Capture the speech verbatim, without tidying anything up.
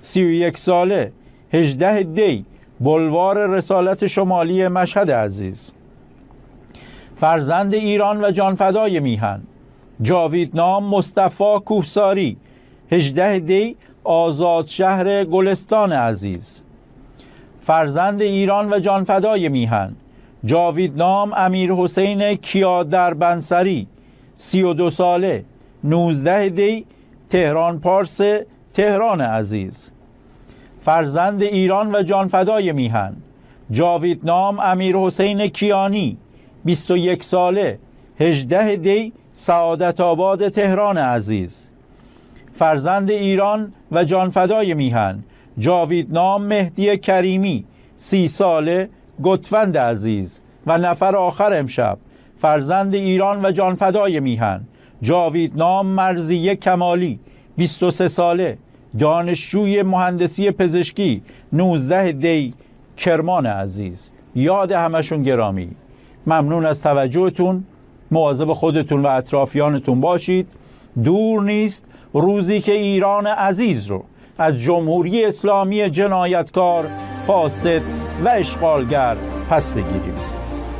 سی و یک ساله هجده دی بلوار رسالت شمالی مشهد عزیز. فرزند ایران و جانفدای میهن جاویدنام مصطفی کوهساری هجده دی آزاد شهر گلستان عزیز. فرزند ایران و جانفدای میهن جاویدنام امیر حسین کیادربنسری سی و دو ساله نوزده دی تهران پارس تهران عزیز. فرزند ایران و جانفدای میهن جاویدنام امیر حسین کیانی بیست و یک ساله هجده دی سعادت آباد تهران عزیز. فرزند ایران و جانفدای میهن جاویدنام مهدی کریمی سی ساله گتوند عزیز. و نفر آخر امشب فرزند ایران و جانفدای میهن جاویدنام مرضیه کمالی بیست و سه ساله دانشجوی مهندسی پزشکی نوزده دی کرمان عزیز. یاد همشون گرامی. ممنون از توجهتون. مواظب خودتون و اطرافیانتون باشید. دور نیست روزی که ایران عزیز رو از جمهوری اسلامی جنایتکار، فاسد و اشغالگر پس بگیریم.